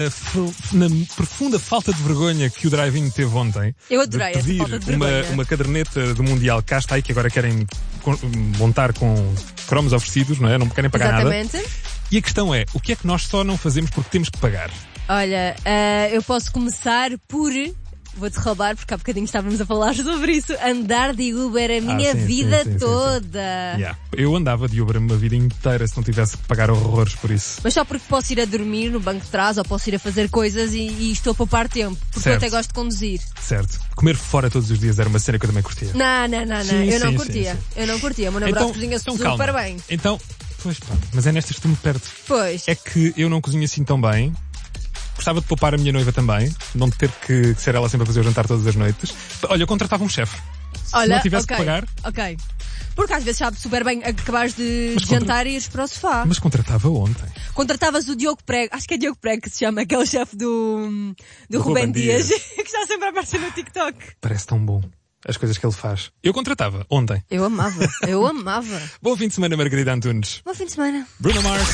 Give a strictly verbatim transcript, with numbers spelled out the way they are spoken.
Na profunda falta de vergonha que o drive-in teve ontem. Eu adorei de essa pedir falta de uma, vergonha. uma caderneta do Mundial, cá está aí, que agora querem con- montar com cromos oferecidos, não é? Não querem pagar Exatamente. nada. E a questão é, o que é que nós só não fazemos porque temos que pagar? Olha, uh, eu posso começar por... Vou-te roubar, porque há bocadinho estávamos a falar sobre isso. Andar de Uber a minha Ah, sim, vida sim, sim, sim, toda. Yeah. Eu andava de Uber uma vida inteira se não tivesse que pagar horrores por isso. Mas só porque posso ir a dormir no banco de trás ou posso ir a fazer coisas e, e estou a poupar tempo. Porque Certo. eu até gosto de conduzir. Certo. Comer fora todos os dias era uma cena que eu também curtia. Não, não, não, não. Sim, eu não sim, curtia. sim, sim. Eu não curtia. O meu namorado Então, cozinha então super calma. bem. Então, pois pá, mas é nestas que tu me perdes. Pois. É que eu não cozinho assim tão bem. Gostava de poupar a minha noiva também. Não ter que, que ser ela sempre a fazer o jantar todas as noites. Olha, eu contratava um chefe. Se Olha, não tivesse ok, que pagar. Ok. Porque às vezes sabe super bem acabares de, Mas de contra- jantar e ires para o sofá. Mas contratava ontem. Contratavas o Diogo Prego, acho que é Diogo Prego que se chama, aquele chefe do, do, Do Rubem Rubem Dias, Dias. que está sempre a aparecer no TikTok. Parece tão bom. As coisas que ele faz. Eu contratava ontem. Eu amava, eu amava. Bom fim de semana, Margarida Antunes. Bom fim de semana. Bruno Mars.